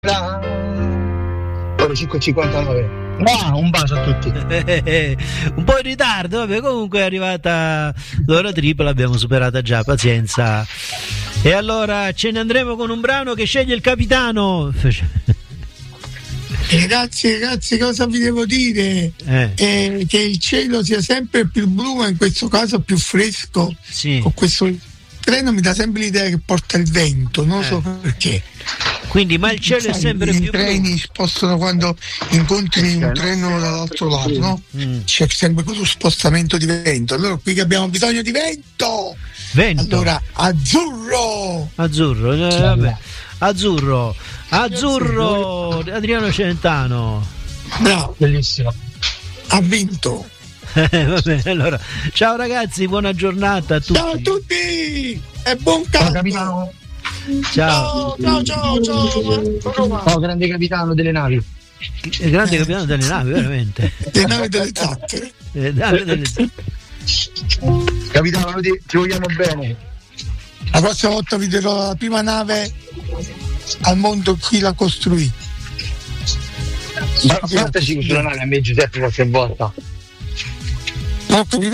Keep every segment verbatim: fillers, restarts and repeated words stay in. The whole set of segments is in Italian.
Ore cinque e cinquantanove. Ah, un bacio a tutti. Un po' in ritardo, vabbè, comunque è arrivata l'ora tripla, l'abbiamo superata già, pazienza. E allora ce ne andremo con un brano che sceglie il capitano. Ragazzi, ragazzi, cosa vi devo dire? Eh. Eh, che il cielo sia sempre più blu, ma in questo caso più fresco. Sì. Con questo treno mi dà sempre l'idea che porta il vento, non Eh. so perché. Quindi, ma il cielo Sai, è sempre i più treni blu. spostano quando incontri un treno dall'altro lato, no? Mm. C'è sempre quello spostamento di vento. Allora qui che abbiamo bisogno di vento. Vento. Allora, azzurro. Azzurro, eh, vabbè. Azzurro, azzurro, Adriano Celentano. Bravo, Bellissimo. ha vinto. Eh, va bene, allora, ciao ragazzi, buona giornata a tutti. Ciao a tutti e buon Ciao caldo. capitano. Ciao. Ciao, ciao, ciao, ciao. Ciao grande capitano delle navi. Il grande capitano delle navi, veramente. Le navi delle zappe. Eh, dai, delle- Capitano, noi ti, ti vogliamo bene. La prossima volta vi dirò la prima nave al mondo chi la costruì. Ma portaci sulla nave a me Giuseppe qualche volta. Non capito?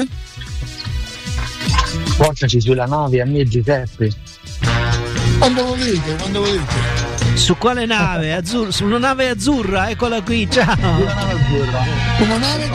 Portaci sulla nave a me Giuseppe. Quando volete, quando volete. Su quale nave? Azzurra, su una nave azzurra, eccola qui, ciao. Sulla nave azzurra. Una nave